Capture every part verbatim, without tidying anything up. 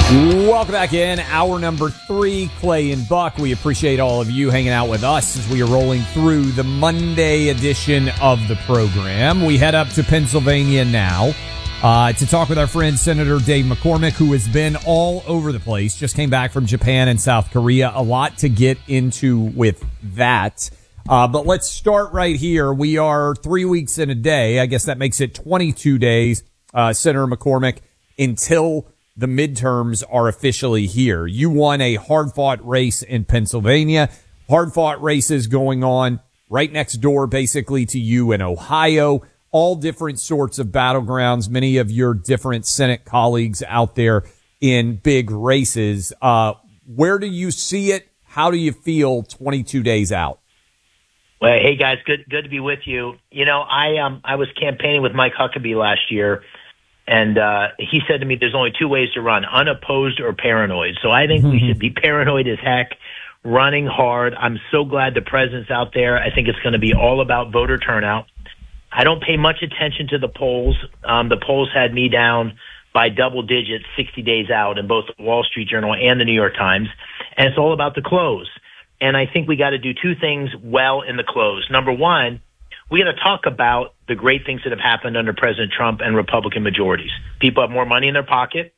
Welcome back in. Hour number three, Clay and Buck. We appreciate all of you hanging out with us as we are rolling through the Monday edition of the program. We head up to Pennsylvania now uh, to talk with our friend Senator Dave McCormick, who has been all over the place. Just came back from Japan and South Korea. A lot to get into with that. Uh, but let's start right here. We are three weeks in a day. I guess that makes it twenty-two days, uh, Senator McCormick, until the midterms are officially here. You won a hard-fought race in Pennsylvania. Hard-fought races going on right next door, basically, to you in Ohio. All different sorts of battlegrounds. Many of your different Senate colleagues out there in big races. Uh, where do you see it? How do you feel twenty-two days out? Well, hey guys, good good to be with you. You know, I um I was campaigning with Mike Huckabee last year. And uh, he said to me, there's only two ways to run, unopposed or paranoid. So I think mm-hmm. we should be paranoid as heck, running hard. I'm so glad the president's out there. I think it's going to be all about voter turnout. I don't pay much attention to the polls. Um, the polls had me down by double digits sixty days out in both the Wall Street Journal and the New York Times. And it's all about the close. And I think we got to do two things well in the close. Number one, we got to talk about the great things that have happened under President Trump and Republican majorities. People have more money in their pocket.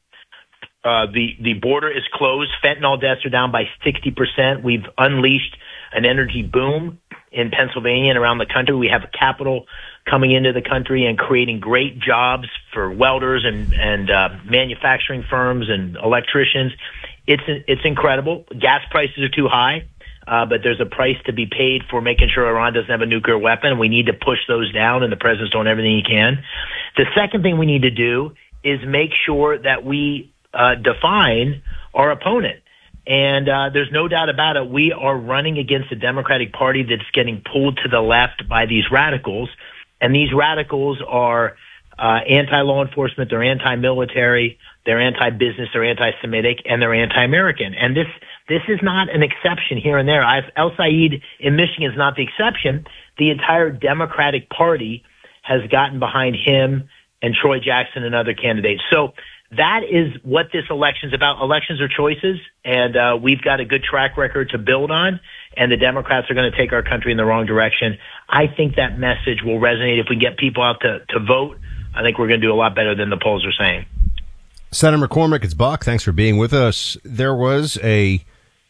Uh, the, the border is closed. Fentanyl deaths are down by sixty percent. We've unleashed an energy boom in Pennsylvania and around the country. We have capital coming into the country and creating great jobs for welders and, and uh, manufacturing firms and electricians. It's, it's incredible. Gas prices are too high. Uh, but there's a price to be paid for making sure Iran doesn't have a nuclear weapon. We need to push those down, and the president's doing everything he can. The second thing we need to do is make sure that we uh, define our opponent. And uh, there's no doubt about it. We are running against a Democratic Party that's getting pulled to the left by these radicals. And these radicals are uh, anti-law enforcement, they're anti-military, they're anti-business, they're anti-Semitic, and they're anti-American. And this This is not an exception here and there. I've, El Said in Michigan is not the exception. The entire Democratic Party has gotten behind him and Troy Jackson and other candidates. So that is what this election is about. Elections are choices, and uh, we've got a good track record to build on, and the Democrats are going to take our country in the wrong direction. I think that message will resonate. If we get people out to, to vote, I think we're going to do a lot better than the polls are saying. Senator McCormick, it's Buck. Thanks for being with us. There was a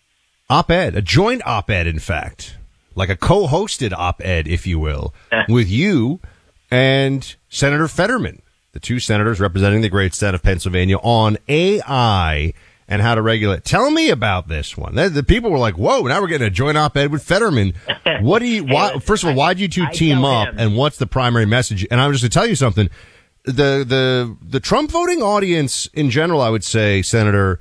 op-ed, a joint op-ed, in fact, like a co-hosted op-ed, if you will, with you and Senator Fetterman, the two senators representing the great state of Pennsylvania, on A I and how to regulate. Tell me about this one. The, the people were like, whoa, now we're getting a joint op-ed with Fetterman. What do you, why, first of all, why'd you two I team up, him. and what's the primary message? And I'm just going to tell you something. The, the, the Trump voting audience in general, I would say, Senator,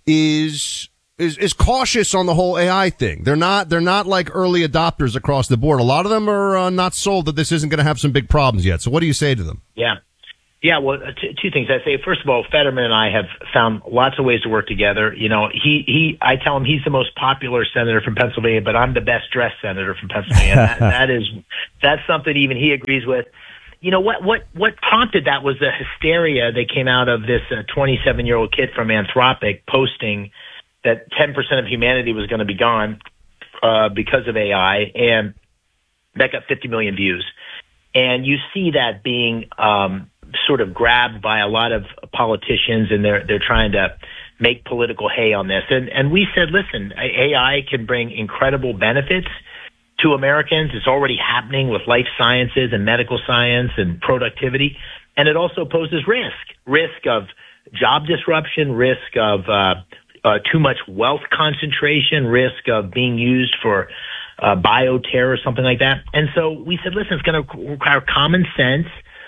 is... Is, is cautious on the whole A I thing. They're not they're not like early adopters across the board. A lot of them are uh, not sold that this isn't going to have some big problems yet. So what do you say to them? Yeah. Yeah, well, t- two things. I say, first of all, Fetterman and I have found lots of ways to work together. You know, he, he I tell him he's the most popular senator from Pennsylvania, but I'm the best dressed senator from Pennsylvania. that, that is that's something even he agrees with. You know, what what what prompted that was the hysteria that came out of this uh, twenty-seven-year-old kid from Anthropic posting that ten percent of humanity was going to be gone uh, because of A I, and that got fifty million views. And you see that being um, sort of grabbed by a lot of politicians, and they're they're trying to make political hay on this. And and we said, listen, A I can bring incredible benefits to Americans. It's already happening with life sciences and medical science and productivity, and it also poses risk, risk of job disruption, risk of uh, Uh, too much wealth concentration, risk of being used for uh, bioterror or something like that. And so we said, listen, it's going to require common sense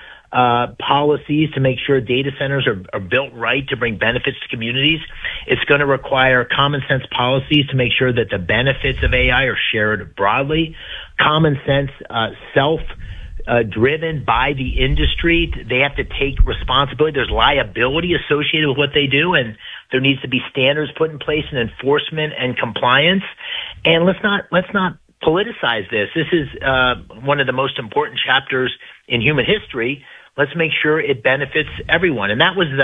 uh, policies to make sure data centers are, are built right to bring benefits to communities. It's going to require common sense policies to make sure that the benefits of A I are shared broadly. Common sense, uh, self Uh, driven by the industry. They have to take responsibility. There's liability associated with what they do, and there needs to be standards put in place and enforcement and compliance. And let's not let's not politicize this. This is uh, one of the most important chapters in human history. Let's make sure it benefits everyone. And that was the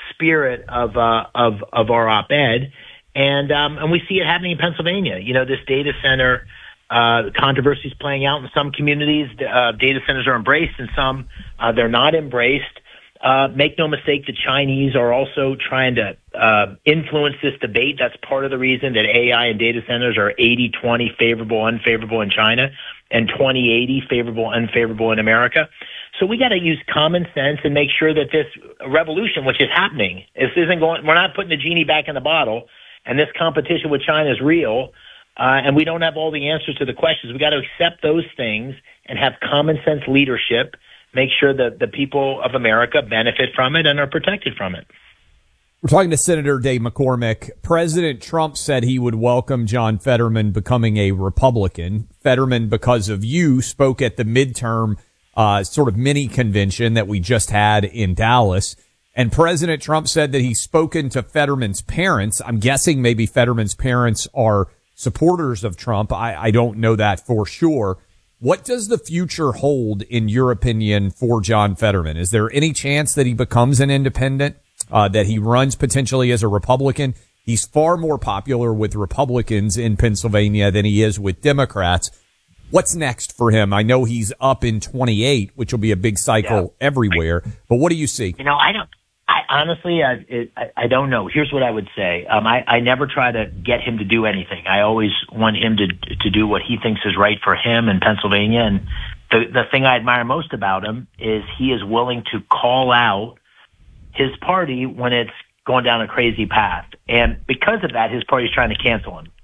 spirit of uh, of of our op-ed, and um, and we see it happening in Pennsylvania. You know, this data center uh, controversy is playing out in some communities. Uh, data centers are embraced, and some uh, they're not embraced. Uh, make no mistake, the Chinese are also trying to uh, influence this debate. That's part of the reason that A I and data centers are eighty twenty favorable, unfavorable in China, and twenty eighty favorable, unfavorable in America. So we got to use common sense and make sure that this revolution, which is happening, this isn't going. We're not putting the genie back in the bottle, and this competition with China is real. Uh, and we don't have all the answers to the questions. We got to accept those things and have common sense leadership. Make sure that the people of America benefit from it and are protected from it. We're talking to Senator Dave McCormick. President Trump said he would welcome John Fetterman becoming a Republican. Fetterman, because of you, spoke at the midterm uh, sort of mini convention that we just had in Dallas. And President Trump said that he's spoken to Fetterman's parents. I'm guessing maybe Fetterman's parents are supporters of Trump. I, I don't know that for sure. What does the future hold, in your opinion, for John Fetterman? Is there any chance that he becomes an independent, uh, that he runs potentially as a Republican? He's far more popular with Republicans in Pennsylvania than he is with Democrats. What's next for him? I know he's up in twenty-eight, which will be a big cycle yeah. everywhere. But what do you see? You know, I don't. I honestly, I, it, I, I don't know. Here's what I would say. Um, I, I never try to get him to do anything. I always want him to to do what he thinks is right for him in Pennsylvania. And the the thing I admire most about him is he is willing to call out his party when it's going down a crazy path. And because of that, his party's trying to cancel him.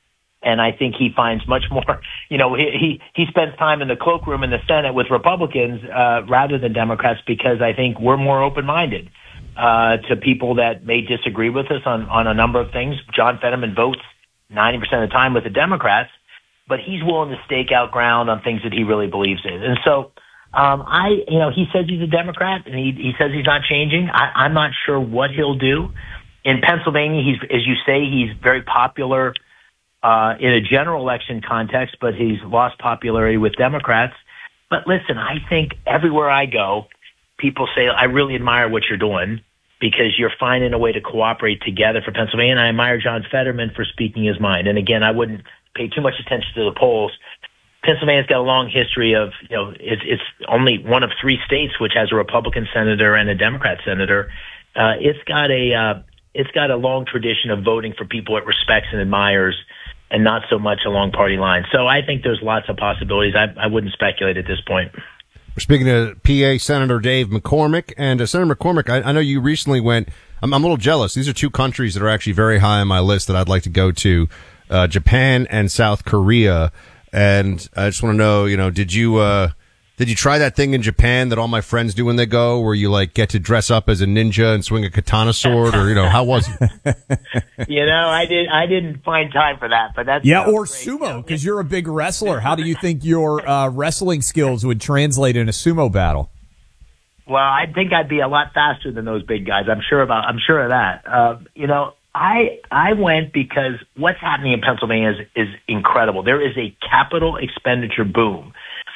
And I think he finds much more, you know, he, he, he spends time in the cloakroom in the Senate with Republicans uh, rather than Democrats, because I think we're more open-minded uh, to people that may disagree with us on, on a number of things. John Fetterman votes ninety percent of the time with the Democrats, but he's willing to stake out ground on things that he really believes in. And so um, I, you know, he says he's a Democrat, and he, he says he's not changing. I, I'm not sure what he'll do. In Pennsylvania, he's, as you say, he's very popular Uh, in a general election context, but he's lost popularity with Democrats. But listen, I think everywhere I go, people say, I really admire what you're doing because you're finding a way to cooperate together for Pennsylvania. And I admire John Fetterman for speaking his mind. And again, I wouldn't pay too much attention to the polls. Pennsylvania's got a long history of, you know, it's, it's only one of three states which has a Republican senator and a Democrat senator. Uh, it's got a, uh, it's got a long tradition of voting for people it respects and admires, and not so much along party lines. So I think there's lots of possibilities. I, I wouldn't speculate at this point. We're speaking to P A Senator Dave McCormick. And uh, Senator McCormick, I, I know you recently went, I'm, I'm a little jealous. These are two countries that are actually very high on my list that I'd like to go to, uh, Japan and South Korea. And I just want to know, you know, did you, uh, did you try that thing in Japan that all my friends do when they go, where you like get to dress up as a ninja and swing a katana sword, or, you know, how was it? You know, I did, I didn't find time for that, but that's, yeah, or great. Sumo, because you're a big wrestler. How do you think your, uh, wrestling skills would translate in a sumo battle? Well, I think I'd be a lot faster than those big guys. I'm sure about, I'm sure of that. Uh, you know, I, I went because what's happening in Pennsylvania is, is incredible. There is a capital expenditure boom.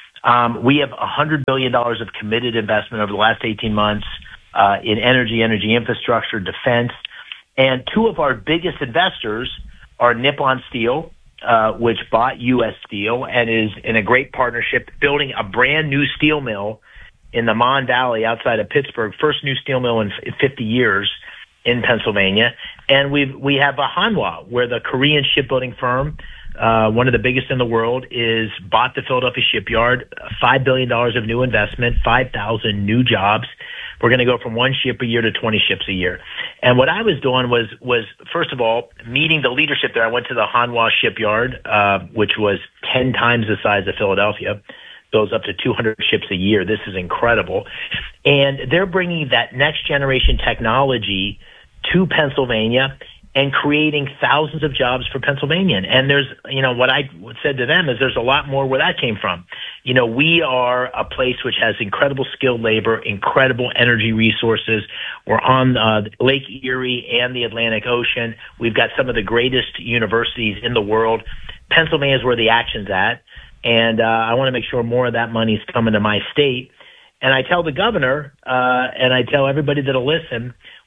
Um, we have one hundred billion dollars of committed investment over the last eighteen months uh, in energy, energy infrastructure, defense. And two of our biggest investors are Nippon Steel, uh, which bought U S Steel and is in a great partnership building a brand new steel mill in the Mon Valley outside of Pittsburgh, first new steel mill in fifty years in Pennsylvania. And we we have a Hanwha, where the Korean shipbuilding firm, Uh, one of the biggest in the world, is bought the Philadelphia shipyard, five billion dollars of new investment, five thousand new jobs. We're going to go from one ship a year to twenty ships a year. And what I was doing was, was first of all, meeting the leadership there. I went to the Hanwha shipyard, uh, which was ten times the size of Philadelphia, goes up to two hundred ships a year. This is incredible. And they're bringing that next generation technology to Pennsylvania and creating thousands of jobs for Pennsylvania. And there's, you know, what I said to them is there's a lot more where that came from. You know, we are a place which has incredible skilled labor, incredible energy resources. We're on uh, Lake Erie and the Atlantic Ocean. We've got some of the greatest universities in the world. Pennsylvania is where the action's at. And uh, I want to make sure more of that money is coming to my state. And I tell the governor, uh, and I tell everybody that'll listen,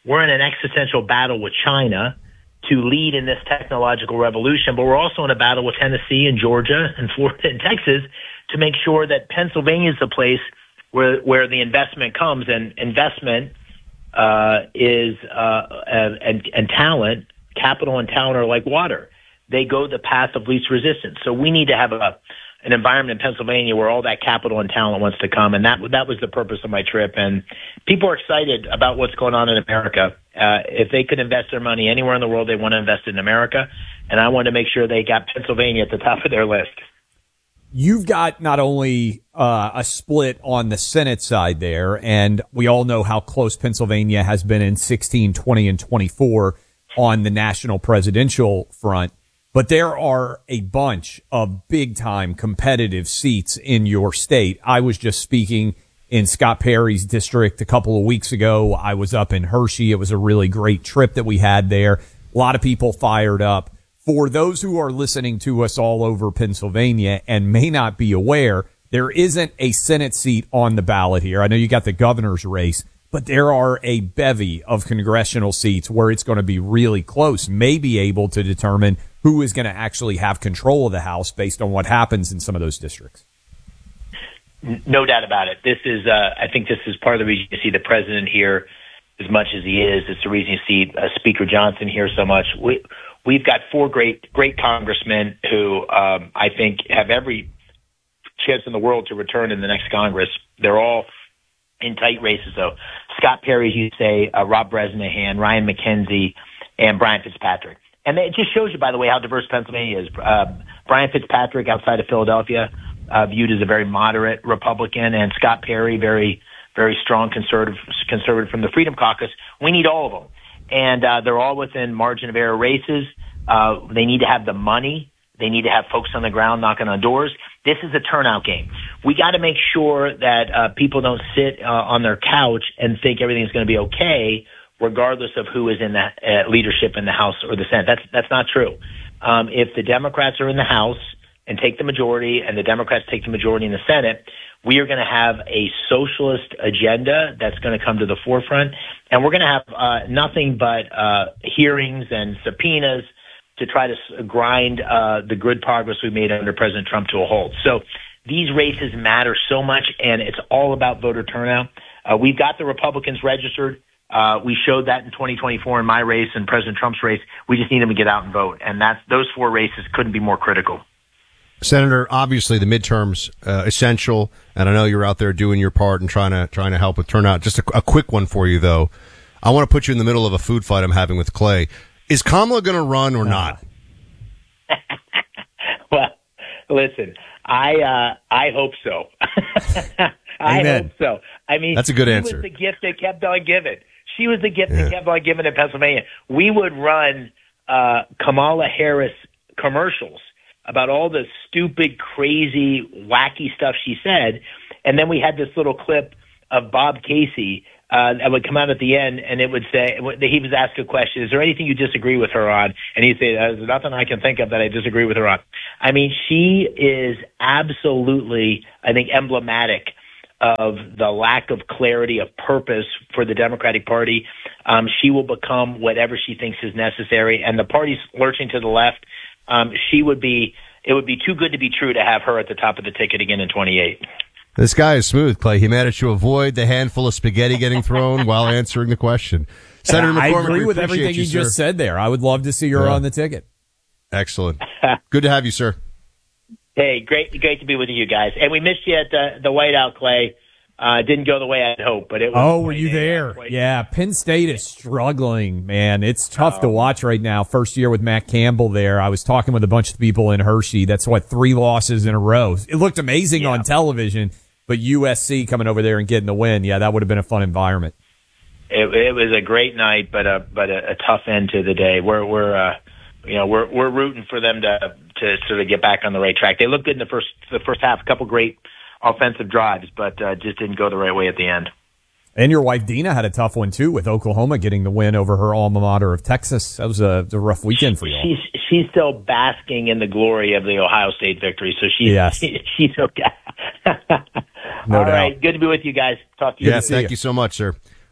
we're in an existential battle with China to lead in this technological revolution, but we're also in a battle with Tennessee and Georgia and Florida and Texas to make sure that Pennsylvania is the place where where the investment comes. And investment uh, is uh, and, and talent, capital and talent are like water. They go the path of least resistance. So we need to have a an environment in Pennsylvania where all that capital and talent wants to come, and that that was the purpose of my trip. And people are excited about what's going on in America. Uh, if they could invest their money anywhere in the world, they want to invest in America, and I want to make sure they got Pennsylvania at the top of their list. You've got not only uh, a split on the Senate side there, and we all know how close Pennsylvania has been in sixteen, twenty, and twenty-four on the national presidential front. But there are a bunch of big-time competitive seats in your state. I was just speaking in Scott Perry's district a couple of weeks ago. I was up in Hershey. It was a really great trip that we had there. A lot of people fired up. For those who are listening to us all over Pennsylvania and may not be aware, there isn't a Senate seat on the ballot here. I know you got the governor's race, but there are a bevy of congressional seats where it's going to be really close, may be able to determine who is going to actually have control of the House based on what happens in some of those districts. No doubt about it. This is, uh, I think this is part of the reason you see the president here as much as he is. It's the reason you see uh, Speaker Johnson here so much. We, we've got four great, great congressmen who um, I think have every chance in the world to return in the next Congress. They're all in tight races, though. Scott Perry, as you say, uh, Rob Bresnahan, Ryan McKenzie, and Brian Fitzpatrick. And it just shows you, by the way, how diverse Pennsylvania is. Uh, Brian Fitzpatrick, outside of Philadelphia, uh, viewed as a very moderate Republican, and Scott Perry, very, very strong conservative, conservative from the Freedom Caucus. We need all of them. And uh, they're all within margin of error races. Uh, they need to have the money. They need to have folks on the ground knocking on doors. This is a turnout game. We got to make sure that uh, people don't sit uh, on their couch and think everything's going to be okay, regardless of who is in the uh, leadership in the House or the Senate. That's that's not true. Um, if the Democrats are in the House and take the majority, and the Democrats take the majority in the Senate, we are going to have a socialist agenda that's going to come to the forefront, and we're going to have uh, nothing but uh, hearings and subpoenas to try to grind uh, the good progress we made under President Trump to a halt. So these races matter so much, and it's all about voter turnout. Uh, we've got the Republicans registered. Uh, we showed that in twenty twenty-four in my race and President Trump's race. We just need them to get out and vote, and that's those four races couldn't be more critical. Senator, obviously the midterms uh, essential, and I know you're out there doing your part and trying to trying to help with turnout. Just a, a quick one for you, though. I want to put you in the middle of a food fight I'm having with Clay. Is Kamala going to run or not? Well, listen, I uh, I hope so. I Amen. hope so. I mean, that's a good she answer. Was the gift that kept on giving. She was the gift Yeah. that kept on giving in Pennsylvania. We would run uh, Kamala Harris commercials about all the stupid, crazy, wacky stuff she said, and then we had this little clip of Bob Casey uh, that would come out at the end, and it would say, he was asked a question, is there anything you disagree with her on? And he'd say, there's nothing I can think of that I disagree with her on. I mean, she is absolutely, I think, emblematic of the lack of clarity of purpose for the Democratic Party. Um, she will become whatever she thinks is necessary, and the party's lurching to the left. Um, she would be, it would be too good to be true to have her at the top of the ticket again in twenty-eight. This guy is smooth, Clay. He managed to avoid the handful of spaghetti getting thrown while answering the question. Senator I McCormick, agree we with appreciate everything you, you, just sir. said there. I would love to see her Yeah. on the ticket. Excellent. Good to have you, sir. Hey, great, great to be with you guys. And we missed you at the, the whiteout, Clay. Uh, didn't go the way I'd hoped, but it was. Oh, were you there? Yeah, Penn State is struggling, man. It's tough to watch right now. First year with Matt Campbell there. I was talking with a bunch of people in Hershey. That's what, three losses in a row. It looked amazing Yeah. on television, but U S C coming over there and getting the win, yeah, that would have been a fun environment. It, it was a great night, but a but a, a tough end to the day. We're we're uh, you know we're we're rooting for them to to sort of get back on the right track. They looked good in the first the first half. A couple great offensive drives, but uh, just didn't go the right way at the end. And your wife Dina had a tough one too, with Oklahoma getting the win over her alma mater of Texas. That was a, a rough weekend for you all. She's she's still basking in the glory of the Ohio State victory, so she's Yes. she, she's okay. No All doubt. right, good to be with you guys. Talk to you. Yeah, soon. thank you so much, sir.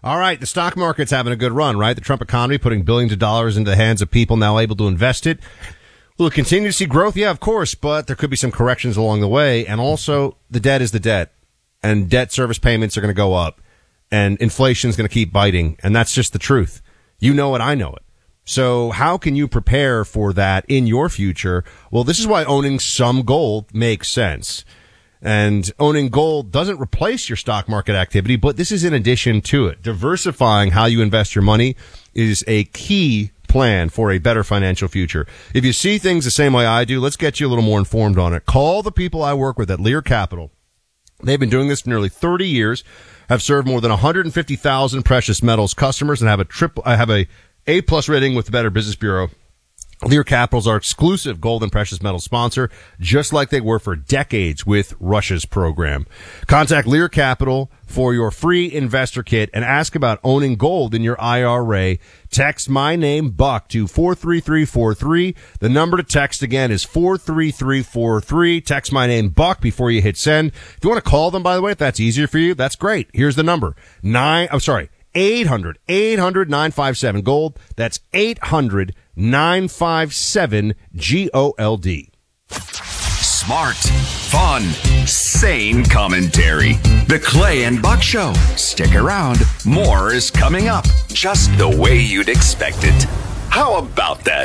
All right, the stock market's having a good run, right? The Trump economy putting billions of dollars into the hands of people now able to invest it. Will it continue to see growth? Yeah, of course, but there could be some corrections along the way. And also, the debt is the debt, and debt service payments are going to go up, and inflation is going to keep biting, and that's just the truth. You know it, I know it. So how can you prepare for that in your future? Well, this is why owning some gold makes sense. And owning gold doesn't replace your stock market activity, but this is in addition to it. Diversifying how you invest your money is a key plan for a better financial future. If you see things the same way I do, let's get you a little more informed on it. Call the people I work with at Lear Capital. They've been doing this for nearly thirty years, have served more than one hundred fifty thousand precious metals customers, and have a triple, I have a A-plus rating with the Better Business Bureau. Lear Capital's our exclusive gold and precious metal sponsor, just like they were for decades with Russia's program. Contact Lear Capital for your free investor kit and ask about owning gold in your I R A. Text my name, Buck, to four three three four three. The number to text again is four three three four three. Text my name, Buck, before you hit send. If you want to call them, by the way, if that's easier for you, that's great. Here's the number. Nine, I'm sorry. eight hundred, eight hundred, nine five seven gold. That's eight hundred, nine five seven, G O L D. Smart, fun, sane commentary. The Clay and Buck Show. Stick around. More is coming up, just the way you'd expect it. How about that?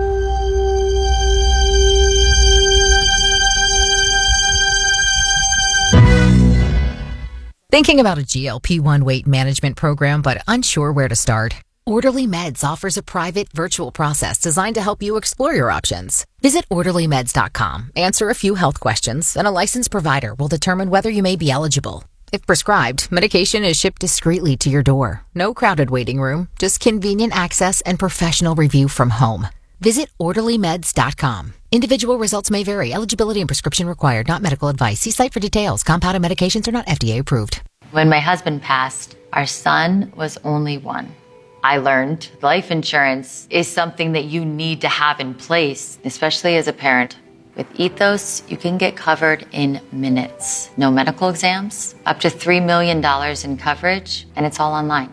Thinking about a G L P one weight management program but unsure where to start? Orderly Meds offers a private virtual process designed to help you explore your options. Visit orderly meds dot com, answer a few health questions, and a licensed provider will determine whether you may be eligible. If prescribed, medication is shipped discreetly to your door. No crowded waiting room, just convenient access and professional review from home. Visit orderly meds dot com. Individual results may vary. Eligibility and prescription required, not medical advice. See site for details. Compounded medications are not F D A approved. When my husband passed, our son was only one. I learned life insurance is something that you need to have in place, especially as a parent. With Ethos, you can get covered in minutes. No medical exams, up to three million dollars in coverage, and it's all online.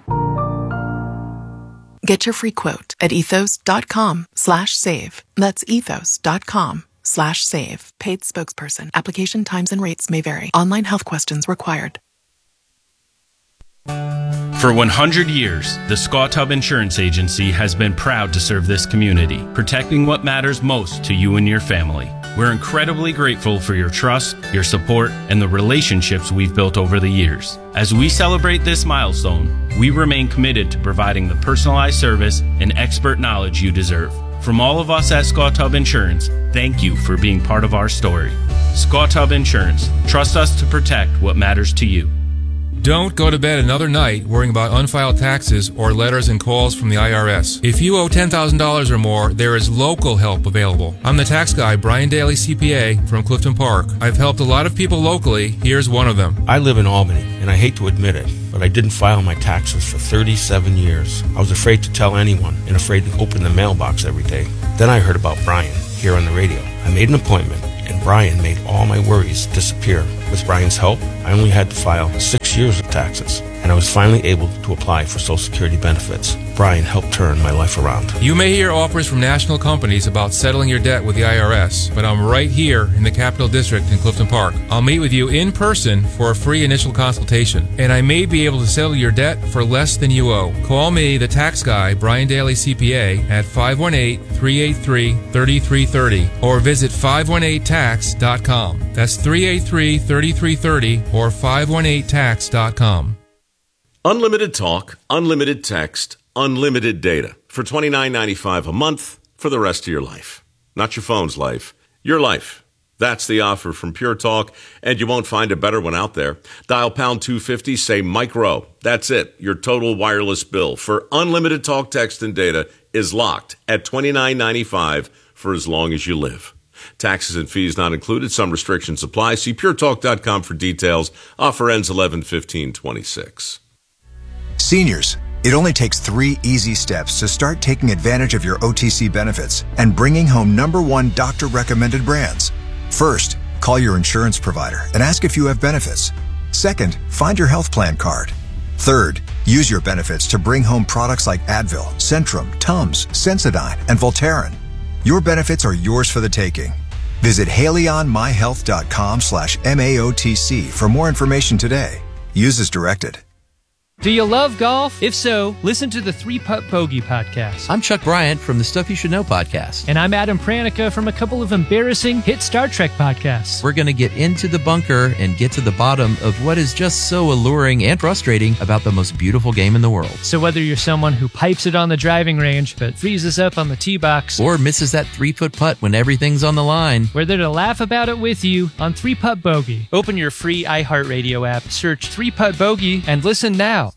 Get your free quote at ethos.com slash save. That's ethos.com slash save. Paid spokesperson. Application times and rates may vary. Online health questions required. For one hundred years, the Scott Hub Insurance Agency has been proud to serve this community, protecting what matters most to you and your family. We're incredibly grateful for your trust, your support, and the relationships we've built over the years. As we celebrate this milestone, we remain committed to providing the personalized service and expert knowledge you deserve. From all of us at Scott Hub Insurance, thank you for being part of our story. Scott Hub Insurance. Trust us to protect what matters to you. Don't go to bed another night worrying about unfiled taxes or letters and calls from the I R S. If you owe ten thousand dollars or more, there is local help available. I'm the tax guy, Brian Daly, C P A, from Clifton Park. I've helped a lot of people locally. Here's one of them. I live in Albany, and I hate to admit it, but I didn't file my taxes for thirty-seven years. I was afraid to tell anyone and afraid to open the mailbox every day. Then I heard about Brian here on the radio. I made an appointment, and Brian made all my worries disappear. With Brian's help, I only had to file six years of taxes, and I was finally able to apply for Social Security benefits. Brian helped turn my life around. You may hear offers from national companies about settling your debt with the I R S, but I'm right here in the Capital District in Clifton Park. I'll meet with you in person for a free initial consultation, and I may be able to settle your debt for less than you owe. Call me, the tax guy, Brian Daly, C P A, at five one eight, three eight three, three three three zero or visit five one eight tax dot com. That's three eight three, three three three zero or five one eight tax dot com. Unlimited talk, unlimited text, unlimited data for twenty-nine ninety-five a month for the rest of your life. Not your phone's life, your life. That's the offer from Pure Talk, and you won't find a better one out there. Dial pound two fifty, say Mike Rowe. That's it. Your total wireless bill for unlimited talk, text, and data is locked at twenty-nine ninety-five for as long as you live. Taxes and fees not included. Some restrictions apply. See pure talk dot com for details. Offer ends eleven fifteen twenty-six. Seniors, it only takes three easy steps to start taking advantage of your O T C benefits and bringing home number one doctor-recommended brands. First, call your insurance provider and ask if you have benefits. Second, find your health plan card. Third, Use your benefits to bring home products like Advil, Centrum, Tums, Sensodyne, and Voltaren. Your benefits are yours for the taking. Visit HaleyOnMyHealth.com slash M A O T C for more information today. Use as directed. Do you love golf? If so, listen to the Three Putt Bogey podcast. I'm Chuck Bryant from the Stuff You Should Know podcast. And I'm Adam Pranica from a couple of embarrassing hit Star Trek podcasts. We're going to get into the bunker and get to the bottom of what is just so alluring and frustrating about the most beautiful game in the world. So whether you're someone who pipes it on the driving range but freezes up on the tee box, or misses that three-foot putt when everything's on the line, we're there to laugh about it with you on Three Putt Bogey. Open your free iHeartRadio app, search Three Putt Bogey, and listen now.